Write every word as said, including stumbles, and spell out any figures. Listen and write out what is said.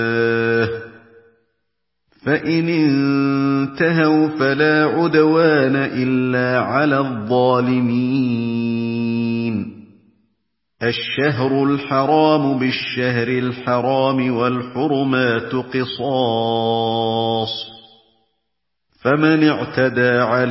فإن انتهوا فلا عدوان إلا على الظالمين الشهر الحرام بالشهر الحرام والحرمات قصاص فمن اعتدى على